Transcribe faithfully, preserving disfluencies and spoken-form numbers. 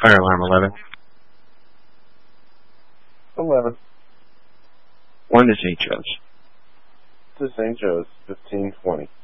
Fire alarm eleven. eleven. One to Saint Joe's. To Saint Joe's, fifteen twenty.